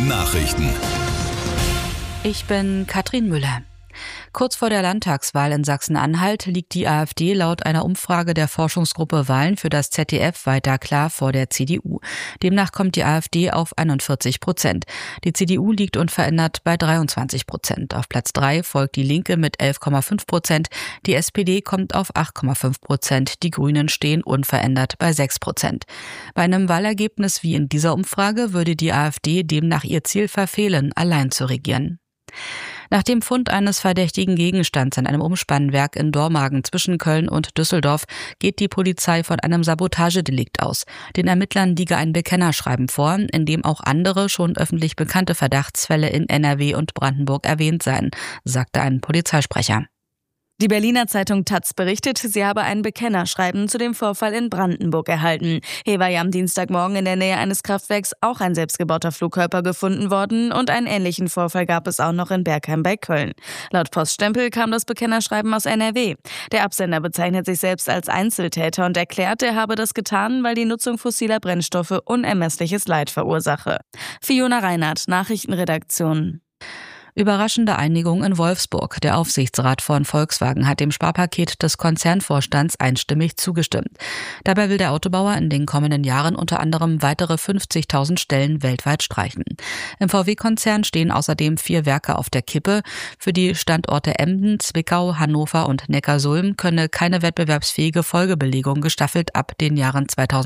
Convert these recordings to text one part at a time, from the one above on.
Nachrichten. Ich bin Katrin Müller. Kurz vor der Landtagswahl in Sachsen-Anhalt liegt die AfD laut einer Umfrage der Forschungsgruppe Wahlen für das ZDF weiter klar vor der CDU. Demnach kommt die AfD auf 41%. Die CDU liegt unverändert bei 23%. Auf Platz 3 folgt die Linke mit 11,5%. Die SPD kommt auf 8,5%. Die Grünen stehen unverändert bei 6%. Bei einem Wahlergebnis wie in dieser Umfrage würde die AfD demnach ihr Ziel verfehlen, allein zu regieren. Nach dem Fund eines verdächtigen Gegenstands an einem Umspannwerk in Dormagen zwischen Köln und Düsseldorf geht die Polizei von einem Sabotagedelikt aus. Den Ermittlern liege ein Bekennerschreiben vor, in dem auch andere schon öffentlich bekannte Verdachtsfälle in NRW und Brandenburg erwähnt seien, sagte ein Polizeisprecher. Die Berliner Zeitung taz berichtet, sie habe ein Bekennerschreiben zu dem Vorfall in Brandenburg erhalten. Hier war ja am Dienstagmorgen in der Nähe eines Kraftwerks auch ein selbstgebauter Flugkörper gefunden worden und einen ähnlichen Vorfall gab es auch noch in Bergheim bei Köln. Laut Poststempel kam das Bekennerschreiben aus NRW. Der Absender bezeichnet sich selbst als Einzeltäter und erklärt, er habe das getan, weil die Nutzung fossiler Brennstoffe unermessliches Leid verursache. Fiona Reinhardt, Nachrichtenredaktion. Überraschende Einigung in Wolfsburg. Der Aufsichtsrat von Volkswagen hat dem Sparpaket des Konzernvorstands einstimmig zugestimmt. Dabei will der Autobauer in den kommenden Jahren unter anderem weitere 50.000 Stellen weltweit streichen. Im VW-Konzern stehen außerdem 4 Werke auf der Kippe. Für die Standorte Emden, Zwickau, Hannover und Neckarsulm könne keine wettbewerbsfähige Folgebelegung gestaffelt ab den Jahren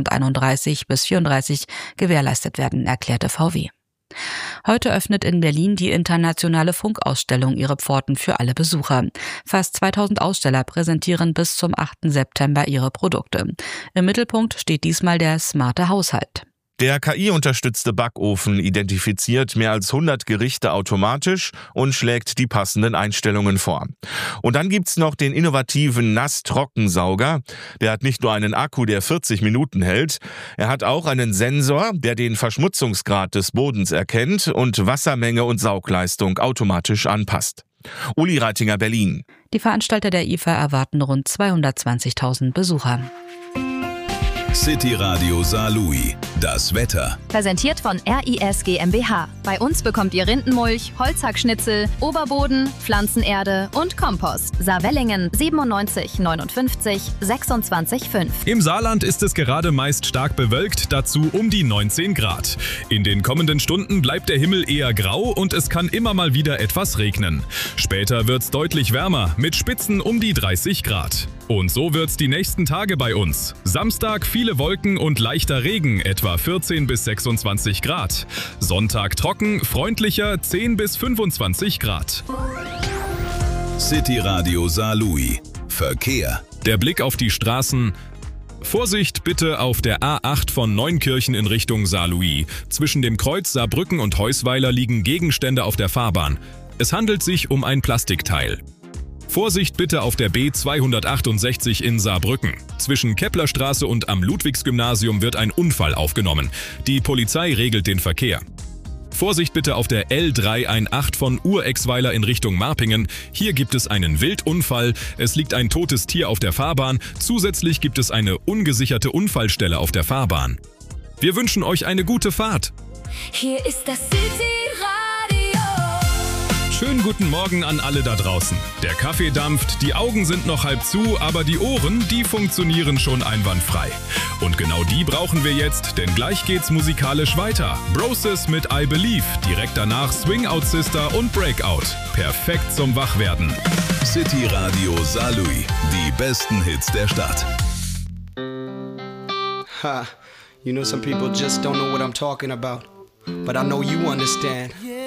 2031 bis 2034 gewährleistet werden, erklärte VW. Heute öffnet in Berlin die internationale Funkausstellung ihre Pforten für alle Besucher. Fast 2000 Aussteller präsentieren bis zum 8. September ihre Produkte. Im Mittelpunkt steht diesmal der smarte Haushalt. Der KI-unterstützte Backofen identifiziert mehr als 100 Gerichte automatisch und schlägt die passenden Einstellungen vor. Und dann gibt's noch den innovativen Nass-Trockensauger. Der hat nicht nur einen Akku, der 40 Minuten hält, er hat auch einen Sensor, der den Verschmutzungsgrad des Bodens erkennt und Wassermenge und Saugleistung automatisch anpasst. Uli Reitinger, Berlin. Die Veranstalter der IFA erwarten rund 220.000 Besucher. City Radio Saarlouis. Das Wetter. Präsentiert von RIS GmbH. Bei uns bekommt ihr Rindenmulch, Holzhackschnitzel, Oberboden, Pflanzenerde und Kompost. Saarwellingen 97 59 26 5. Im Saarland ist es gerade meist stark bewölkt, dazu um die 19 Grad. In den kommenden Stunden bleibt der Himmel eher grau und es kann immer mal wieder etwas regnen. Später wird's deutlich wärmer, mit Spitzen um die 30 Grad. Und so wird's die nächsten Tage bei uns. Samstag viele Wolken und leichter Regen, etwa 14 bis 26 Grad. Sonntag trocken, freundlicher 10 bis 25 Grad. City Radio Saarlouis. Verkehr. Der Blick auf die Straßen. Vorsicht bitte auf der A8 von Neunkirchen in Richtung Saarlouis. Zwischen dem Kreuz Saarbrücken und Heusweiler liegen Gegenstände auf der Fahrbahn. Es handelt sich um ein Plastikteil. Vorsicht bitte auf der B268 in Saarbrücken. Zwischen Keplerstraße und am Ludwigsgymnasium wird ein Unfall aufgenommen. Die Polizei regelt den Verkehr. Vorsicht bitte auf der L318 von Urexweiler in Richtung Marpingen. Hier gibt es einen Wildunfall. Es liegt ein totes Tier auf der Fahrbahn. Zusätzlich gibt es eine ungesicherte Unfallstelle auf der Fahrbahn. Wir wünschen euch eine gute Fahrt. Hier ist das City Radio. Schönen guten Morgen an alle da draußen. Der Kaffee dampft, die Augen sind noch halb zu, aber die Ohren, die funktionieren schon einwandfrei. Und genau die brauchen wir jetzt, denn gleich geht's musikalisch weiter. Broses mit I Believe, direkt danach Swing Out Sister und Breakout. Perfekt zum Wachwerden. City Radio Saarlouis. Die besten Hits der Stadt. You know, some people just don't know what I'm talking about. But I know you understand.